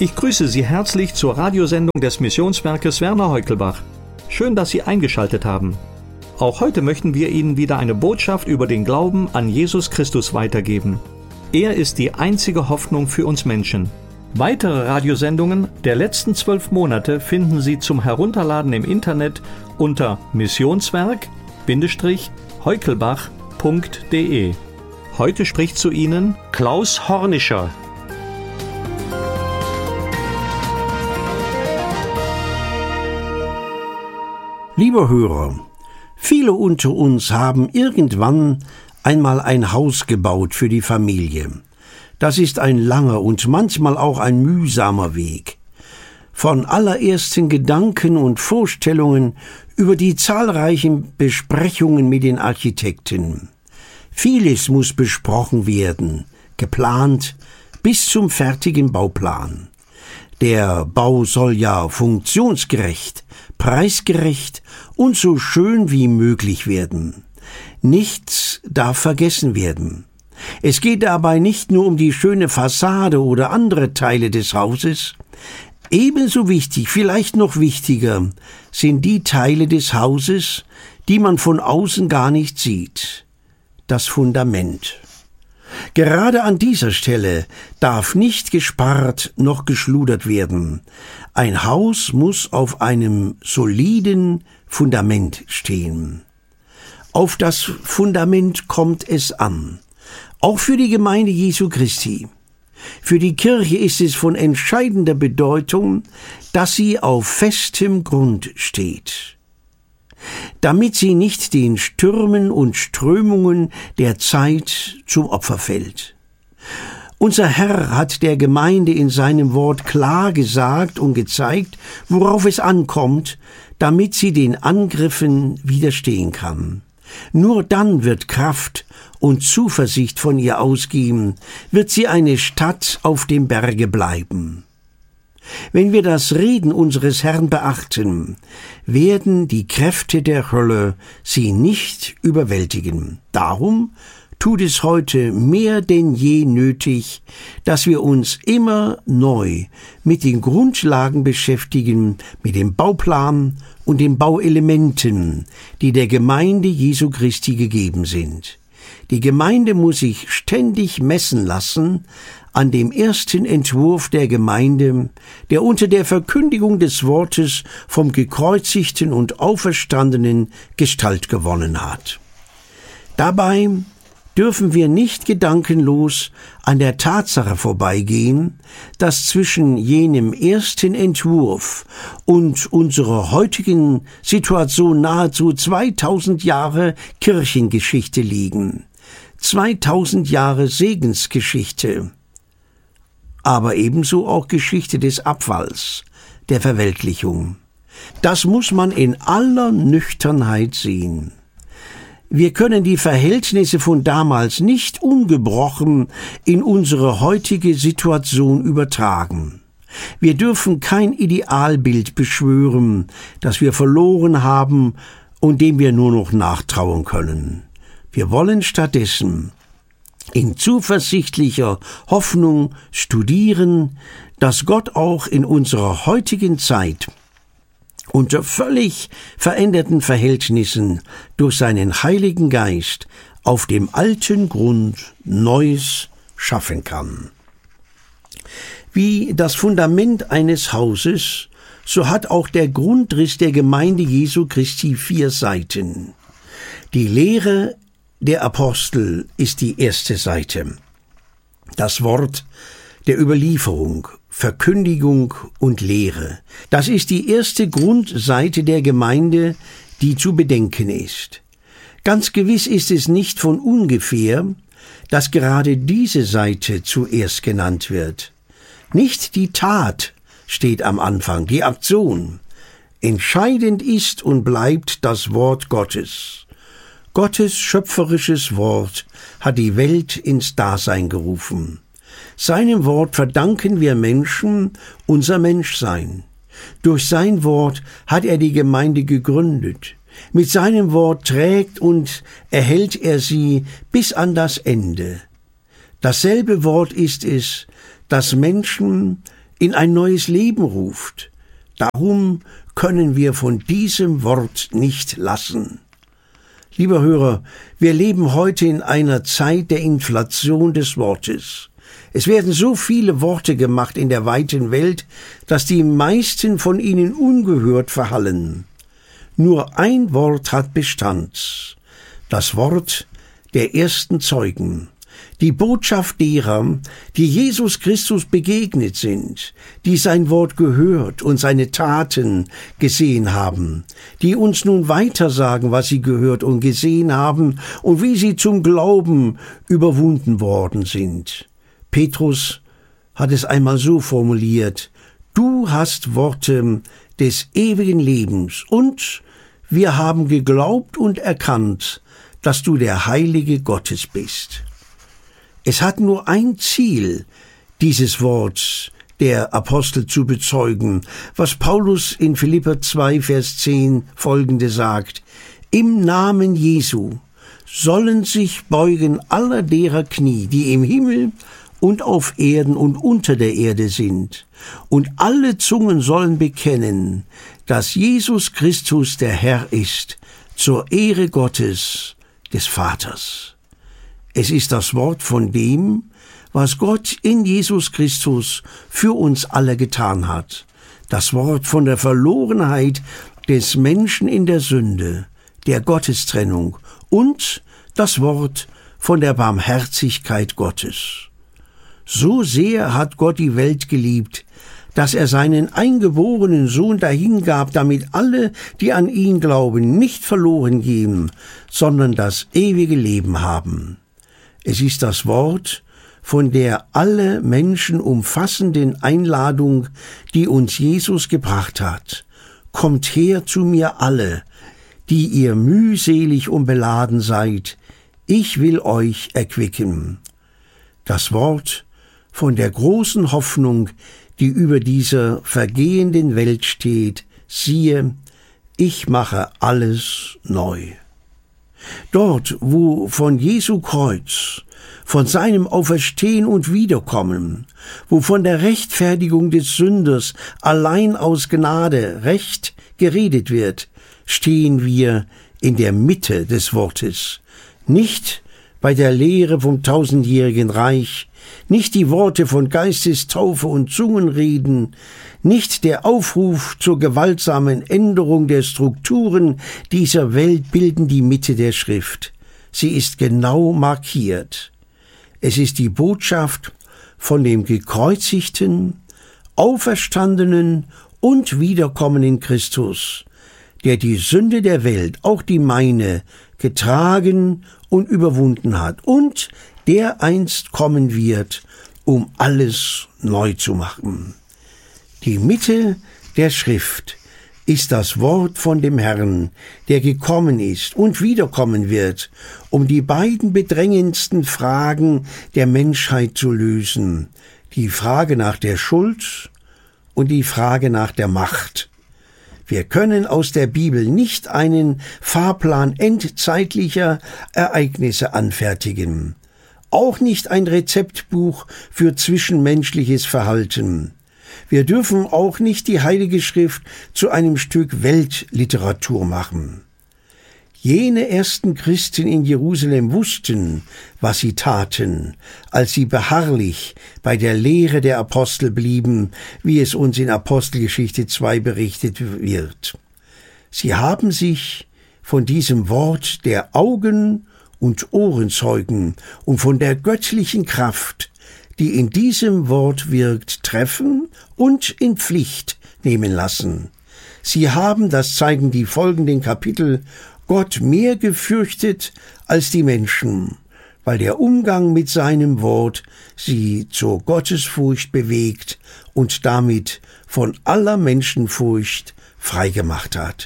Ich grüße Sie herzlich zur Radiosendung des Missionswerkes Werner Heukelbach. Schön, dass Sie eingeschaltet haben. Auch heute möchten wir Ihnen wieder eine Botschaft über den Glauben an Jesus Christus weitergeben. Er ist die einzige Hoffnung für uns Menschen. Weitere Radiosendungen der letzten 12 Monate finden Sie zum Herunterladen im Internet unter missionswerk-heukelbach.de. Heute spricht zu Ihnen Klaus Hornischer. Lieber Hörer, viele unter uns haben irgendwann einmal ein Haus gebaut für die Familie. Das ist ein langer und manchmal auch ein mühsamer Weg. Von allerersten Gedanken und Vorstellungen über die zahlreichen Besprechungen mit den Architekten. Vieles muss besprochen werden, geplant bis zum fertigen Bauplan. Der Bau soll ja funktionsgerecht, preisgerecht und so schön wie möglich werden. Nichts darf vergessen werden. Es geht dabei nicht nur um die schöne Fassade oder andere Teile des Hauses. Ebenso wichtig, vielleicht noch wichtiger, sind die Teile des Hauses, die man von außen gar nicht sieht. Das Fundament. Gerade an dieser Stelle darf nicht gespart noch geschludert werden. Ein Haus muss auf einem soliden Fundament stehen. Auf das Fundament kommt es an. Auch für die Gemeinde Jesu Christi. Für die Kirche ist es von entscheidender Bedeutung, dass sie auf festem Grund steht, damit sie nicht den Stürmen und Strömungen der Zeit zum Opfer fällt. Unser Herr hat der Gemeinde in seinem Wort klar gesagt und gezeigt, worauf es ankommt, damit sie den Angriffen widerstehen kann. Nur dann wird Kraft und Zuversicht von ihr ausgehen, wird sie eine Stadt auf dem Berge bleiben. Wenn wir das Reden unseres Herrn beachten, werden die Kräfte der Hölle sie nicht überwältigen. Darum tut es heute mehr denn je nötig, dass wir uns immer neu mit den Grundlagen beschäftigen, mit dem Bauplan und den Bauelementen, die der Gemeinde Jesu Christi gegeben sind. Die Gemeinde muss sich ständig messen lassen an dem ersten Entwurf der Gemeinde, der unter der Verkündigung des Wortes vom Gekreuzigten und Auferstandenen Gestalt gewonnen hat. Dabei dürfen wir nicht gedankenlos an der Tatsache vorbeigehen, dass zwischen jenem ersten Entwurf und unserer heutigen Situation nahezu 2000 Jahre Kirchengeschichte liegen. 2000 Jahre Segensgeschichte, aber ebenso auch Geschichte des Abfalls, der Verweltlichung. Das muss man in aller Nüchternheit sehen. Wir können die Verhältnisse von damals nicht ungebrochen in unsere heutige Situation übertragen. Wir dürfen kein Idealbild beschwören, das wir verloren haben und dem wir nur noch nachtrauern können. Wir wollen stattdessen in zuversichtlicher Hoffnung studieren, dass Gott auch in unserer heutigen Zeit unter völlig veränderten Verhältnissen durch seinen Heiligen Geist auf dem alten Grund Neues schaffen kann. Wie das Fundament eines Hauses, so hat auch der Grundriss der Gemeinde Jesu Christi 4 Seiten. Die Lehre der Apostel ist die erste Seite. Das Wort der Überlieferung, Verkündigung und Lehre. Das ist die erste Grundseite der Gemeinde, die zu bedenken ist. Ganz gewiss ist es nicht von ungefähr, dass gerade diese Seite zuerst genannt wird. Nicht die Tat steht am Anfang, die Aktion. Entscheidend ist und bleibt das Wort Gottes. Gottes schöpferisches Wort hat die Welt ins Dasein gerufen. Seinem Wort verdanken wir Menschen unser Menschsein. Durch sein Wort hat er die Gemeinde gegründet. Mit seinem Wort trägt und erhält er sie bis an das Ende. Dasselbe Wort ist es, das Menschen in ein neues Leben ruft. Darum können wir von diesem Wort nicht lassen. Lieber Hörer, wir leben heute in einer Zeit der Inflation des Wortes. Es werden so viele Worte gemacht in der weiten Welt, dass die meisten von ihnen ungehört verhallen. Nur ein Wort hat Bestand, das Wort der ersten Zeugen, die Botschaft derer, die Jesus Christus begegnet sind, die sein Wort gehört und seine Taten gesehen haben, die uns nun weitersagen, was sie gehört und gesehen haben und wie sie zum Glauben überwunden worden sind. Petrus hat es einmal so formuliert: Du hast Worte des ewigen Lebens und wir haben geglaubt und erkannt, dass du der Heilige Gottes bist. Es hat nur ein Ziel, dieses Wort der Apostel zu bezeugen, was Paulus in Philipper 2, Vers 10 folgende sagt: Im Namen Jesu sollen sich beugen aller derer Knie, die im Himmel und auf Erden und unter der Erde sind, und alle Zungen sollen bekennen, dass Jesus Christus der Herr ist, zur Ehre Gottes, des Vaters. Es ist das Wort von dem, was Gott in Jesus Christus für uns alle getan hat. Das Wort von der Verlorenheit des Menschen in der Sünde, der Gottestrennung und das Wort von der Barmherzigkeit Gottes. So sehr hat Gott die Welt geliebt, dass er seinen eingeborenen Sohn dahingab, damit alle, die an ihn glauben, nicht verloren gehen, sondern das ewige Leben haben. Es ist das Wort von der alle Menschen umfassenden Einladung, die uns Jesus gebracht hat. Kommt her zu mir alle, die ihr mühselig und beladen seid, ich will euch erquicken. Das Wort von der großen Hoffnung, die über dieser vergehenden Welt steht: Siehe, ich mache alles neu. Dort, wo von Jesu Kreuz, von seinem Auferstehen und Wiederkommen, wo von der Rechtfertigung des Sünders allein aus Gnade Recht geredet wird, stehen wir in der Mitte des Wortes, nicht bei der Lehre vom tausendjährigen Reich, nicht die Worte von Geistestaufe und Zungenreden, nicht der Aufruf zur gewaltsamen Änderung der Strukturen dieser Welt bilden die Mitte der Schrift. Sie ist genau markiert. Es ist die Botschaft von dem gekreuzigten, auferstandenen und wiederkommenden Christus, der die Sünde der Welt, auch die meine, getragen und überwunden hat und der einst kommen wird, um alles neu zu machen. Die Mitte der Schrift ist das Wort von dem Herrn, der gekommen ist und wiederkommen wird, um die beiden bedrängendsten Fragen der Menschheit zu lösen: die Frage nach der Schuld und die Frage nach der Macht. Wir können aus der Bibel nicht einen Fahrplan endzeitlicher Ereignisse anfertigen, auch nicht ein Rezeptbuch für zwischenmenschliches Verhalten. Wir dürfen auch nicht die Heilige Schrift zu einem Stück Weltliteratur machen. Jene ersten Christen in Jerusalem wussten, was sie taten, als sie beharrlich bei der Lehre der Apostel blieben, wie es uns in Apostelgeschichte 2 berichtet wird. Sie haben sich von diesem Wort der Augen- und Ohrenzeugen und von der göttlichen Kraft, die in diesem Wort wirkt, treffen und in Pflicht nehmen lassen. Sie haben, das zeigen die folgenden Kapitel, Gott mehr gefürchtet als die Menschen, weil der Umgang mit seinem Wort sie zur Gottesfurcht bewegt und damit von aller Menschenfurcht freigemacht hat.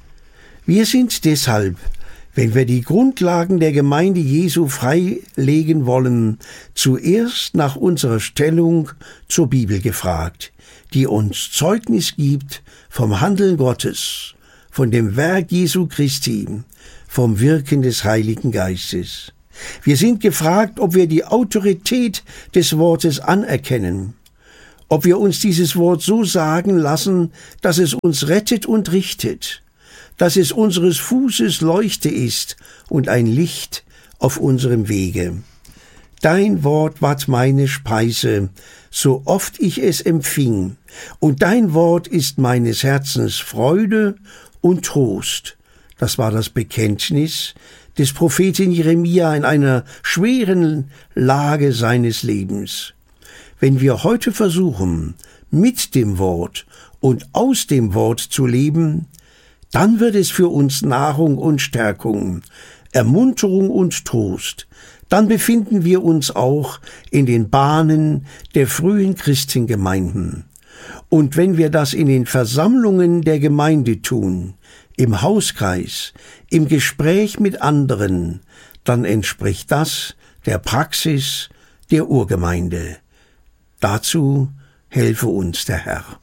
Wir sind deshalb, wenn wir die Grundlagen der Gemeinde Jesu freilegen wollen, zuerst nach unserer Stellung zur Bibel gefragt, die uns Zeugnis gibt vom Handeln Gottes, von dem Werk Jesu Christi, vom Wirken des Heiligen Geistes. Wir sind gefragt, ob wir die Autorität des Wortes anerkennen ob wir uns dieses Wort so sagen lassen, dass es uns rettet und richtet, dass es unseres Fußes Leuchte ist und ein Licht auf unserem Wege. Dein Wort ward meine Speise, so oft ich es empfing, und dein Wort ist meines Herzens Freude und Trost. Das war das Bekenntnis des Propheten Jeremia in einer schweren Lage seines Lebens. Wenn wir heute versuchen, mit dem Wort und aus dem Wort zu leben, dann wird es für uns Nahrung und Stärkung, Ermunterung und Trost. Dann befinden wir uns auch in den Bahnen der frühen Christengemeinden. Und wenn wir das in den Versammlungen der Gemeinde tun, im Hauskreis, im Gespräch mit anderen, dann entspricht das der Praxis der Urgemeinde. Dazu helfe uns der Herr.